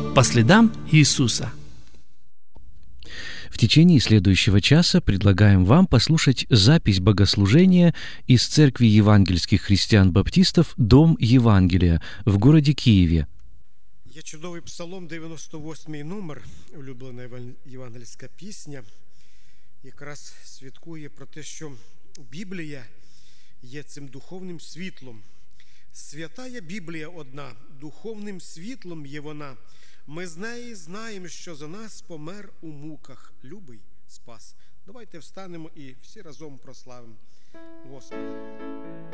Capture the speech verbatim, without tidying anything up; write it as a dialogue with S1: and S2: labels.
S1: по следам Иисуса.
S2: В течение следующего часа предлагаем вам послушать запись богослужения из Церкви евангельских христиан-баптистов «Дом Євангелія» в городе Києві.
S3: Є чудовий псалом, дев'яносто восьмий номер, улюблена євангельська пісня, якраз свідкує про те, що Біблія є цим духовним світлом. Святая Біблія одна, духовним світлом є вона. Ми з неї знаємо, що за нас помер у муках любий спас. Давайте встанемо і всі разом прославимо Господа.